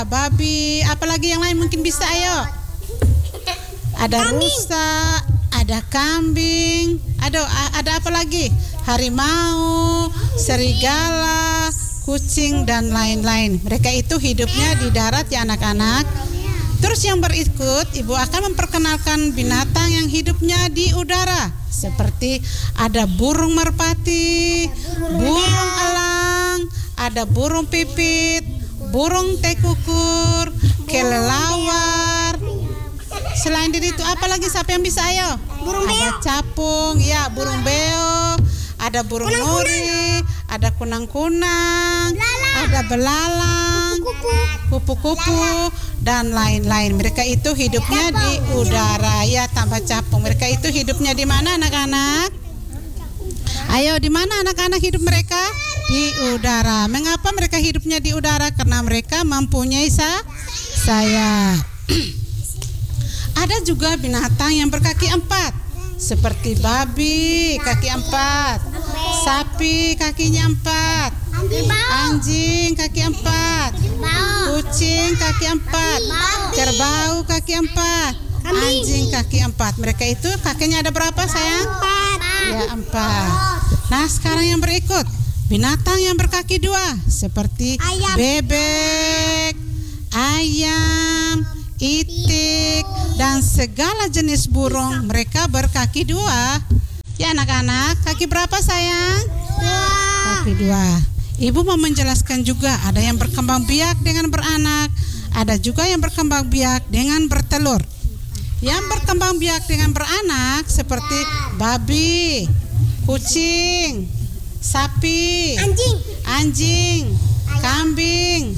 babi, apalagi yang lain mungkin bisa, ayo. Ada rusa, ada kambing, ada apa lagi? Harimau, serigala, kucing dan lain-lain. Mereka itu hidupnya di darat ya anak-anak. Terus yang berikut, Ibu akan memperkenalkan binatang yang hidupnya di udara. Seperti ada burung merpati, burung elang, ada burung pipit, burung tekukur, kelelawar. Selain dari itu apa lagi, siapa yang bisa, ayo? Burung ada beok. capung, ya burung beok, ada burung nuri, ada kunang-kunang, ada belalang, kupu-kupu dan lain-lain. Mereka itu hidupnya di udara, ya tambah capung. Mereka itu hidupnya di mana anak-anak? Ayo, di mana anak-anak hidup mereka? Di udara. Mengapa mereka hidupnya di udara? Karena mereka mempunyai sayap. Ada juga binatang yang berkaki 4, seperti babi, kaki 4, sapi, kakinya 4, anjing, kaki 4, kucing, kaki 4, kerbau, kaki 4, anjing, kaki 4. Mereka itu kakinya ada berapa, sayang? 4. Ya, 4. Nah, sekarang yang berikut, binatang yang berkaki 2, seperti Ayam. bebek, ayam, itik, dan segala jenis burung. Mereka berkaki 2. Ya anak-anak, kaki berapa sayang? 2. Kaki 2. Ibu mau menjelaskan juga, ada yang berkembang biak dengan beranak, ada juga yang berkembang biak dengan bertelur. Yang berkembang biak dengan beranak seperti babi, kucing, sapi, anjing, kambing,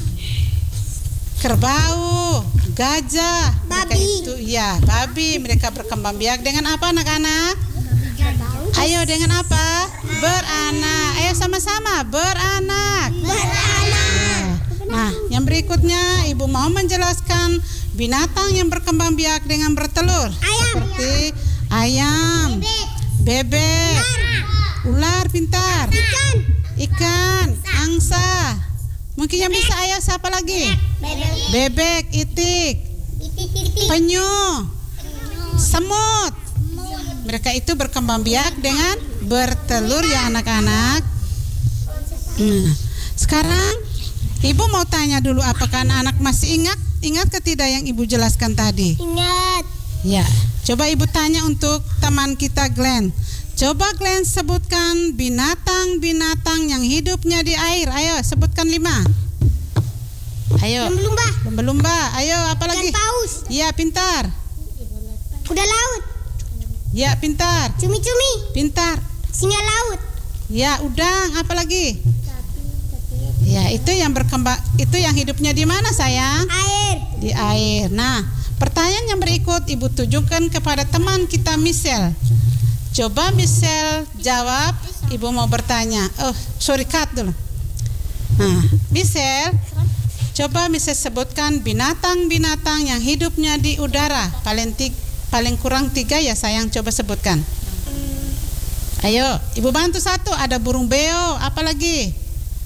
kerbau, gajah, mereka itu ya babi. Mereka berkembang biak dengan apa anak-anak? Ayo, dengan apa? Beranak. Ayo sama-sama, beranak. Nah, yang berikutnya Ibu mau menjelaskan binatang yang berkembang biak dengan bertelur. Seperti ayam, bebek, ular pintar, ikan, angsa. Mungkin yang bisa, ayo siapa lagi? Bebek, itik, penyu, semut. Mereka itu berkembang biak dengan bertelur ya anak-anak. Sekarang Ibu mau tanya dulu, apakah anak-anak masih ingat ke tidak yang Ibu jelaskan tadi? Ingat. Ya, coba Ibu tanya untuk teman kita Glenn. Coba Glenn sebutkan binatang-binatang yang hidupnya di air. Ayo sebutkan 5. Ayo. Lumba-lumba. Ayo, apa lagi? Ikan paus. Iya, pintar. Kuda laut. Ya, pintar. Cumi-cumi. Pintar. Singa laut. Ya, udang. Apa lagi? Ya, itu yang berkembang, itu yang hidupnya di mana sayang? Air. Di air. Nah, pertanyaan yang berikut Ibu tujukan kepada teman kita Michelle. Coba Michelle jawab. Ibu mau bertanya. Cut dulu. Nah, Michelle, coba Michelle sebutkan binatang-binatang yang hidupnya di udara. Paling kurang 3 ya sayang. Coba sebutkan. Ayo, Ibu bantu 1. Ada burung beo. Apa lagi?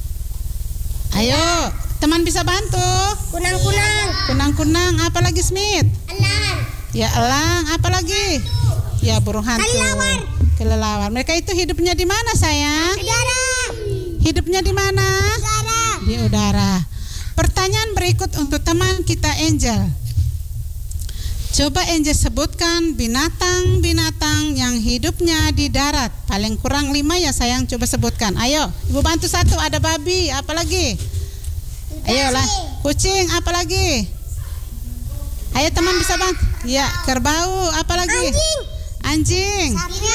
Ayo, teman bisa bantu. Kunang-kunang. Apa lagi, Smith? Elang. Ya, elang. Apa lagi? Ya, burung hantu. Kelelawar. Mereka itu hidupnya di mana sayang? Udara. Hidupnya di mana? Udara. Di udara. Pertanyaan berikut untuk teman kita Angel. Coba Angel sebutkan binatang-binatang yang hidupnya di darat. Paling kurang 5 ya sayang, coba sebutkan. Ayo, Ibu bantu 1. Ada babi, apa lagi? Ayolah, kucing, apa lagi? Ayo teman bisa bantu. Ya, kerbau, apa lagi? Anjing.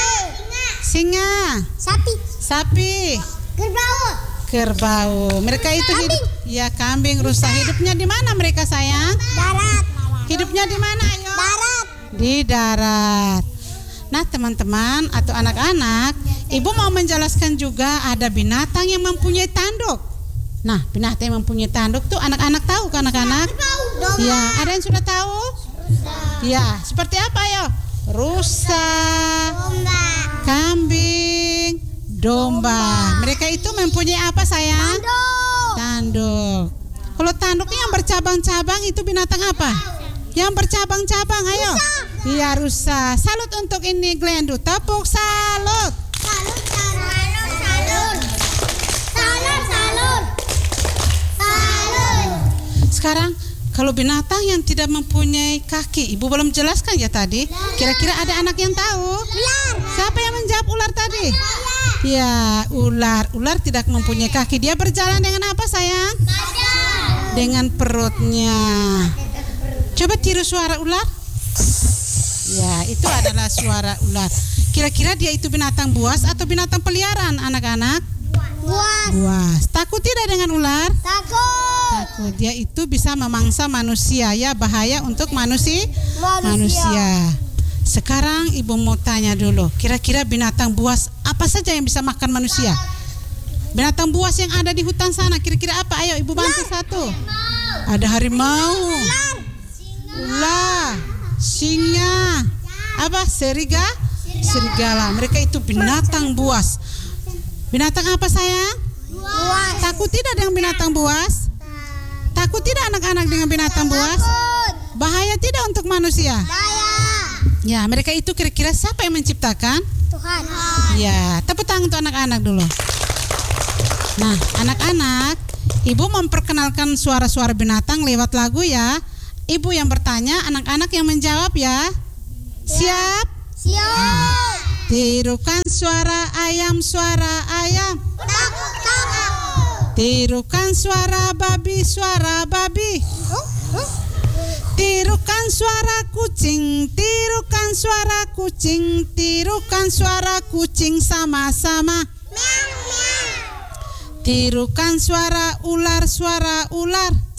Singa. Sapi. Kerbau. Mereka itu hidup. Ya, kambing, rusa. Hidupnya di mana mereka sayang? Darat. Hidupnya di mana? Ayo. Darat. Di darat. Nah, teman-teman atau anak-anak, Ibu mau menjelaskan juga ada binatang yang mempunyai tanduk. Nah, binatang yang mempunyai tanduk tuh anak-anak tahu kan anak-anak? Ya, ada yang sudah tahu? Ya, seperti apa ya? Rusa, kambing, domba. Mereka itu mempunyai apa sayang? Tanduk. Kalau tanduk yang bercabang-cabang itu binatang apa? Yang bercabang-cabang, ayo. Iya, rusa. Salut untuk ini Glendu. Tepuk salut. Salur, salur, salur. Salur, salur. Salur. Sekarang kalau binatang yang tidak mempunyai kaki, Ibu belum jelaskan ya tadi. Kira-kira ada anak yang tahu? Ular. Siapa yang menjawab ular tadi? Ya, ular. Ular tidak mempunyai kaki. Dia berjalan dengan apa, sayang? Dengan perutnya. Coba tiru suara ular. Ya, itu adalah suara ular. Kira-kira dia itu binatang buas atau binatang peliharaan, anak-anak? Buas. Buas. Takut tidak dengan ular? Takut. Takut. Dia itu bisa memangsa manusia, ya, bahaya untuk manusia. Sekarang Ibu mau tanya dulu, kira-kira binatang buas apa saja yang bisa makan manusia? Binatang buas yang ada di hutan sana, kira-kira apa? Ayo Ibu bantu satu. Ada harimau, ular, singa, apa? Serigala. Mereka itu binatang buas. Binatang apa, sayang? Buas. Takut tidak dengan binatang buas? Takut tidak anak-anak dengan binatang buas? Takut. Bahaya tidak untuk manusia? Daya. Ya, mereka itu kira-kira siapa yang menciptakan? Tuhan. Ya, tepuk tangan untuk anak-anak dulu. Nah, anak-anak, Ibu memperkenalkan suara-suara binatang lewat lagu ya. Ibu yang bertanya, anak-anak yang menjawab ya. Siap? Siap. Tirukan suara ayam, suara ayam. Takut, takut. Tirukan suara babi, suara babi. Tirukan suara kucing, tirukan suara kucing, tirukan suara kucing sama-sama. Meow, meow. Tirukan suara ular,